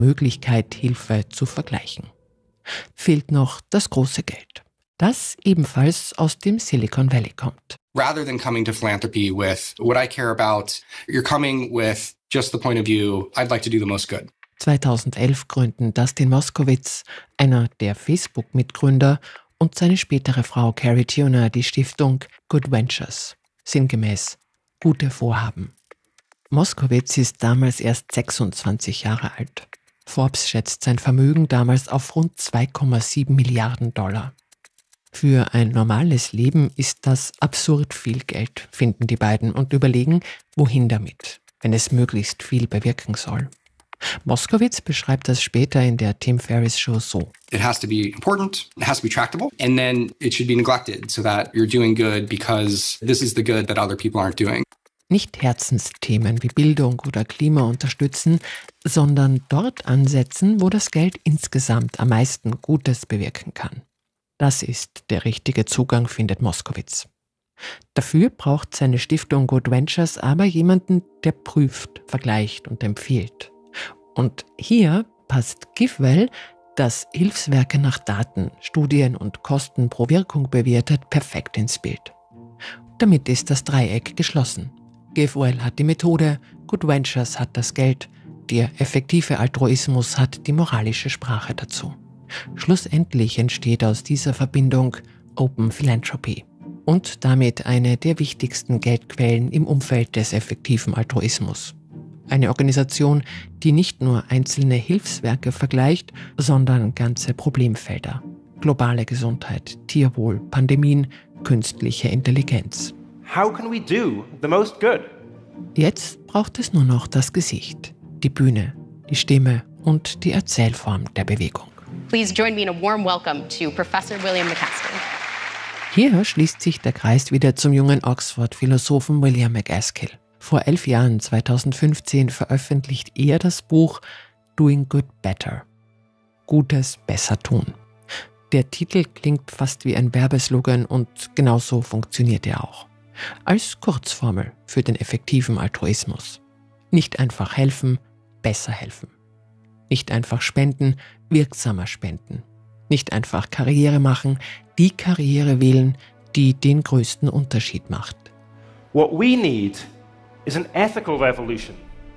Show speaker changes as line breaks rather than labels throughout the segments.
Möglichkeit, Hilfe zu vergleichen. Fehlt noch das große Geld, das ebenfalls aus dem Silicon Valley kommt.
Rather than coming to philanthropy with what I care about, you're coming with just the point of view, I'd like to do the most good.
2011 gründen Dustin Moskovitz, einer der Facebook-Mitgründer, und seine spätere Frau Carrie Tuner die Stiftung Good Ventures, sinngemäß gute Vorhaben. Moskovitz ist damals erst 26 Jahre alt. Forbes schätzt sein Vermögen damals auf rund 2,7 Milliarden $. Für ein normales Leben ist das absurd viel Geld, finden die beiden und überlegen, wohin damit, wenn es möglichst viel bewirken soll. Moskovitz beschreibt das später in der Tim Ferriss Show so.
It has to be important, it has to be tractable, and then it should be neglected so that you're doing good because this is the good that other people aren't doing.
Nicht Herzensthemen wie Bildung oder Klima unterstützen, sondern dort ansetzen, wo das Geld insgesamt am meisten Gutes bewirken kann. Das ist der richtige Zugang, findet Moskovitz. Dafür braucht seine Stiftung Good Ventures aber jemanden, der prüft, vergleicht und empfiehlt. Und hier passt GiveWell, das Hilfswerke nach Daten, Studien und Kosten pro Wirkung bewertet, perfekt ins Bild. Damit ist das Dreieck geschlossen. GiveWell hat die Methode, Good Ventures hat das Geld, der effektive Altruismus hat die moralische Sprache dazu. Schlussendlich entsteht aus dieser Verbindung Open Philanthropy und damit eine der wichtigsten Geldquellen im Umfeld des effektiven Altruismus. Eine Organisation, die nicht nur einzelne Hilfswerke vergleicht, sondern ganze Problemfelder. Globale Gesundheit, Tierwohl, Pandemien, künstliche Intelligenz.
How can we do the most good?
Jetzt braucht es nur noch das Gesicht, die Bühne, die Stimme und die Erzählform der Bewegung.
Please join me in a warm welcome to Professor William MacAskill.
Hier schließt sich der Kreis wieder zum jungen Oxford-Philosophen William MacAskill. Vor 11 Jahren, 2015, veröffentlicht er das Buch Doing Good Better. Gutes besser tun. Der Titel klingt fast wie ein Werbeslogan und genauso funktioniert er auch. Als Kurzformel für den effektiven Altruismus. Nicht einfach helfen, besser helfen. Nicht einfach spenden, wirksamer spenden. Nicht einfach Karriere machen, die Karriere wählen, die den größten Unterschied macht.
What we need is an ethical revolution,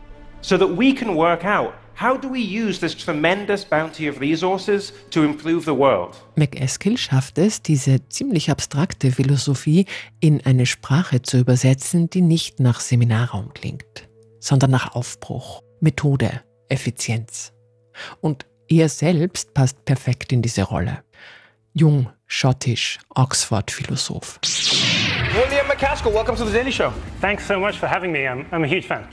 so that we can work out how do we use this tremendous bounty of resources to improve the world.
MacAskill schafft es, diese ziemlich abstrakte Philosophie in eine Sprache zu übersetzen, die nicht nach Seminarraum klingt, sondern nach Aufbruch, Methode, Effizienz. Und er selbst passt perfekt in diese Rolle. Jung, schottisch, Oxford-Philosoph.
William MacAskill, welcome to the Daily Show.
Thanks so much for having me. I'm a huge fan.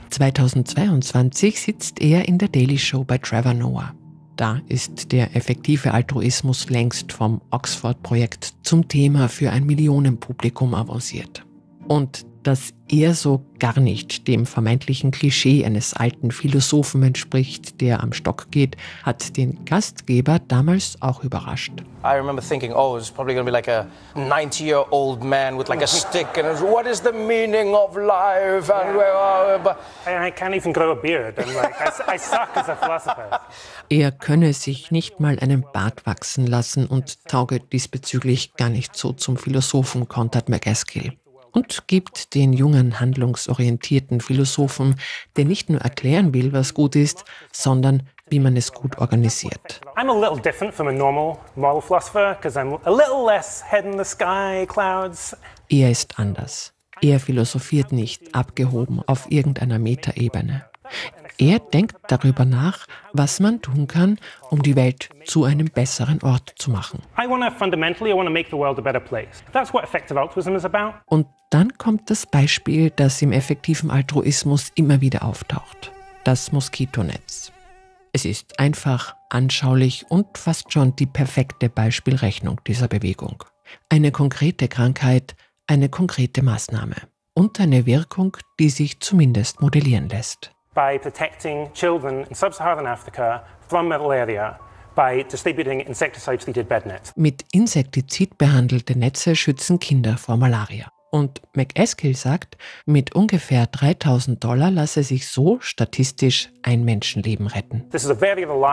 2022 sitzt er in der Daily Show bei Trevor Noah. Da ist der effektive Altruismus längst vom Oxford-Projekt zum Thema für ein Millionenpublikum avanciert. Und dass er so gar nicht dem vermeintlichen Klischee eines alten Philosophen entspricht, der am Stock geht, hat den Gastgeber damals auch überrascht.
I remember thinking, it's probably going to be like a 90-year-old man with like a stick and what is the meaning of life?
And I can't even grow a beard. And like, I suck as a philosopher.
Er könne sich nicht mal einen Bart wachsen lassen und tauge diesbezüglich gar nicht so zum Philosophen, kontert MacAskill. Und gibt den jungen, handlungsorientierten Philosophen, der nicht nur erklären will, was gut ist, sondern wie man es gut organisiert.
I'm a little different from a normal moral philosopher because I'm a little less head in the sky, clouds.
Er ist anders. Er philosophiert nicht abgehoben auf irgendeiner Metaebene. Er denkt darüber nach, was man tun kann, um die Welt zu einem besseren Ort zu machen.
I want to make the world a better place. That's what effective altruism is about.
Und dann kommt das Beispiel, das im effektiven Altruismus immer wieder auftaucht. Das Moskitonetz. Es ist einfach, anschaulich und fast schon die perfekte Beispielrechnung dieser Bewegung. Eine konkrete Krankheit, eine konkrete Maßnahme und eine Wirkung, die sich zumindest modellieren lässt.
By protecting children in sub-Saharan Africa from malaria by distributing insecticide-treated bed nets.
Mit Insektizid behandelte Netze schützen Kinder vor Malaria. Und MacAskill sagt, mit ungefähr $3.000 lasse sich so statistisch ein Menschenleben retten.
This is a very